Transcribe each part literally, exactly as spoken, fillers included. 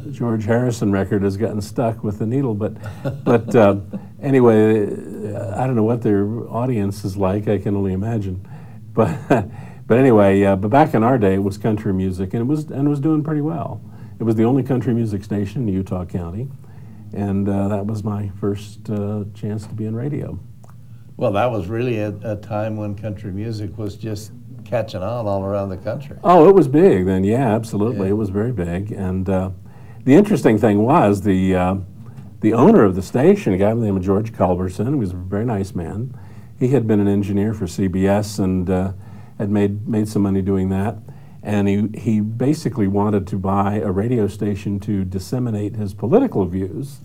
George Harrison record has gotten stuck with the needle. But, but uh, anyway, I don't know what their audience is like. I can only imagine. But, but anyway, uh, but back in our day, it was country music, and it was and it was doing pretty well. It was the only country music station in Utah County, and uh, that was my first uh, chance to be in radio. Well, that was really a, a time when country music was just catching on all around the country. Oh, it was big then, yeah, absolutely. Yeah. It was very big. And uh, the interesting thing was the uh, the owner of the station, a guy by the name of George Culberson, who was a very nice man. He had been an engineer for C B S and uh, had made, made some money doing that. And he, he basically wanted to buy a radio station to disseminate his political views.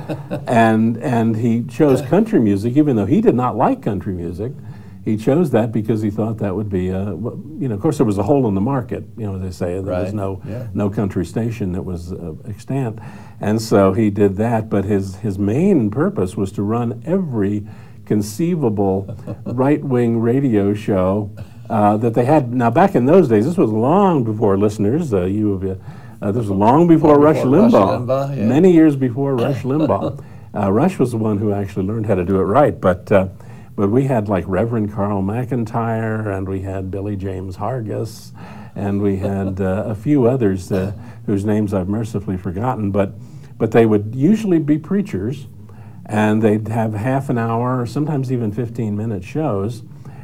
and, and he chose country music, even though he did not like country music. He chose that because he thought that would be, a, you know, of course there was a hole in the market, you know, as they say. There right. was no yeah. no country station that was uh, extant. And so he did that, but his, his main purpose was to run every conceivable right-wing radio show uh, that they had. Now, back in those days, this was long before listeners, uh, you have, uh, this was long before, long Rush before Limbaugh, Rush Limbaugh yeah. many years before Rush Limbaugh. Uh, Rush was the one who actually learned how to do it right, but uh, But we had like Reverend Carl McIntyre, and we had Billy James Hargis, and we had uh, a few others uh, whose names I've mercifully forgotten. But but they would usually be preachers, and they'd have half an hour, or sometimes even fifteen minute shows.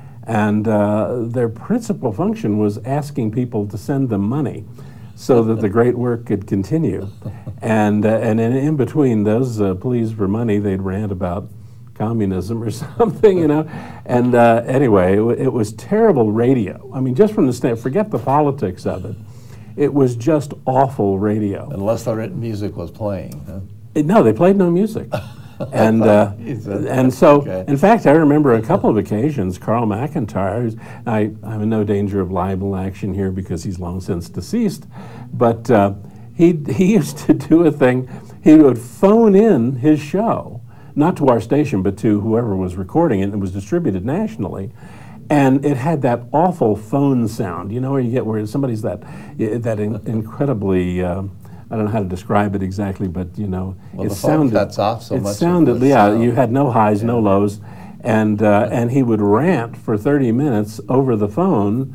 And uh, their principal function was asking people to send them money so that the great work could continue. And, uh, and in, in between those uh, pleas for money, they'd rant about communism or something, you know. And uh, anyway, it, w it was terrible radio. I mean, just from the stand, forget the politics of it. It was just awful radio. Unless the written music was playing, huh? It, no, they played no music. And uh, and so, okay. in fact, I remember a couple of occasions, Carl McIntyre, who's, I, I'm in no danger of libel action here because he's long since deceased, but uh, he, he used to do a thing, he would phone in his show, not to our station, but to whoever was recording it, and it was distributed nationally. And it had that awful phone sound, you know, where you get where somebody's that, that in, incredibly, uh, I don't know how to describe it exactly, but you know, well, it the sounded, phone cuts off so it much. sounded, yeah, sound. you had no highs, yeah. no lows, and uh, and he would rant for thirty minutes over the phone,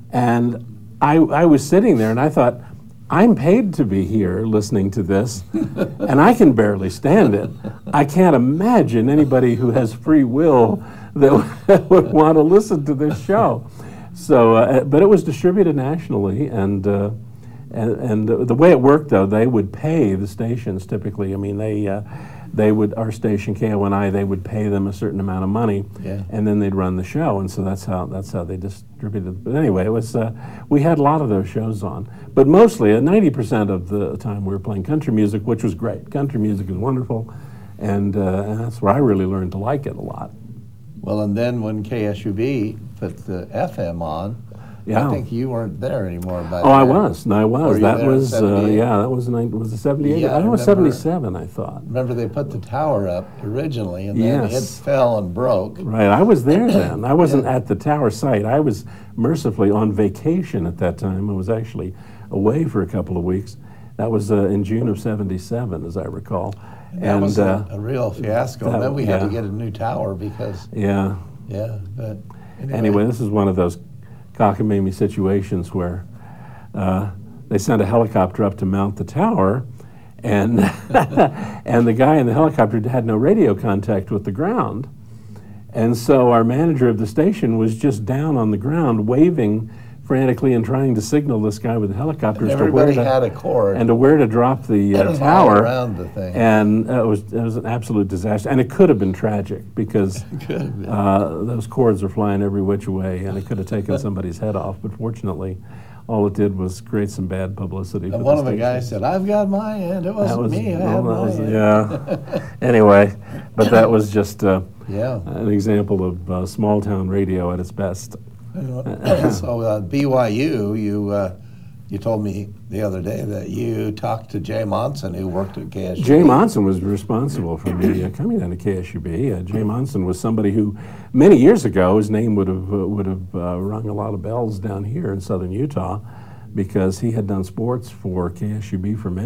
and I I was sitting there and I thought, I'm paid to be here listening to this, and I can barely stand it. I can't imagine anybody who has free will that would want to listen to this show. So, uh, but it was distributed nationally, and uh, and, and the way it worked, though, they would pay the stations typically. I mean, they uh, they would, our station K O N I, they would pay them a certain amount of money, yeah. and then they'd run the show, and so that's how that's how they distributed. But anyway, it was uh, we had a lot of those shows on, but mostly, uh, ninety percent of the time we were playing country music, which was great. Country music is wonderful, and, uh, and that's where I really learned to like it a lot. Well, and then when K S U B put the F M on, yeah. I think you weren't there anymore. By Oh, then. I was. No, I was. That was, uh, yeah, that was, was it seventy-eight? Yeah, I know it was remember, seventy-seven, I thought. Remember they put the tower up originally, and then yes. it fell and broke. Right, I was there then. I wasn't yeah. at the tower site. I was mercifully on vacation at that time. I was actually away for a couple of weeks. That was uh, in June of seventy-seven, as I recall. And that and, was uh, a, a real fiasco. that, And then we had yeah. to get a new tower because, yeah. yeah, but anyway. Anyway, this is one of those cockamamie situations where uh, they sent a helicopter up to mount the tower, and and the guy in the helicopter had no radio contact with the ground, and so our manager of the station was just down on the ground waving frantically and trying to signal this guy with the helicopter and as to where everybody to, had a cord and to where to drop the uh, all tower around the thing. And uh, it was it was an absolute disaster, and it could have been tragic because uh, those cords are flying every which way, and it could have taken somebody's head off. But fortunately, all it did was create some bad publicity. And for one the of the station. guys said, "I've got my end. It wasn't was, me. I well, had that my was, end." Yeah. Anyway, but that was just uh, yeah. an example of uh, small town radio at its best. So uh, B Y U, you uh, you told me the other day that you talked to Jay Monson, who worked at K S U B. Jay Monson was responsible for me uh, coming down to K S U B. Uh, Jay Monson was somebody who, many years ago, his name would have uh, would have uh, rung a lot of bells down here in southern Utah, because he had done sports for K S U B for many